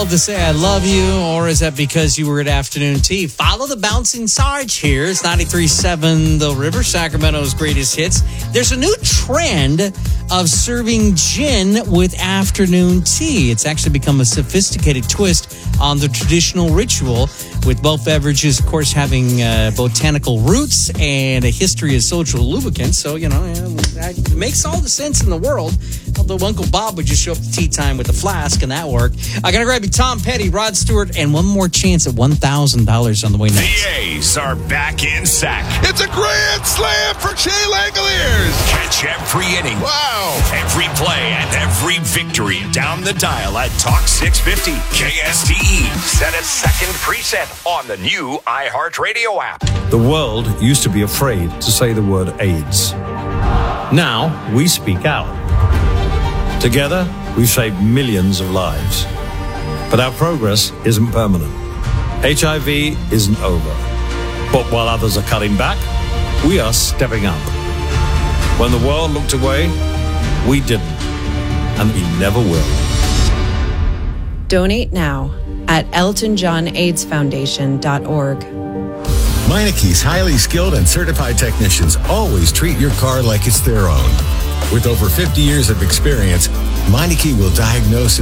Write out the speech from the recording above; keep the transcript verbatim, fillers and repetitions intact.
To say I love you, or is that because you were at afternoon tea? Follow the bouncing Sarge here. It's ninety-three point seven The River, Sacramento's greatest hits. There's a new trend of serving gin with afternoon tea. It's actually become a sophisticated twist on the traditional ritual, with both beverages, of course, having uh, botanical roots and a history as social lubricants. So, you know, it makes all the sense in the world. Although Uncle Bob would just show up to tea time with a flask, and that worked. I got to grab you Tom Petty, Rod Stewart, and one more chance at one thousand dollars on the way next. The A's are back in sack. It's a grand slam for Shea Langoliers. Catch every inning. Wow. Every play and every victory down the dial at Talk six fifty. K S T E. Set a second preset on the new iHeartRadio app. The world used to be afraid to say the word AIDS. Now we speak out. Together, we've saved millions of lives. But our progress isn't permanent. H I V isn't over. But while others are cutting back, we are stepping up. When the world looked away, we didn't. And we never will. Donate now at elton john aids foundation dot org. Meineke's highly skilled and certified technicians always treat your car like it's their own. With over fifty years of experience, Meineke will diagnose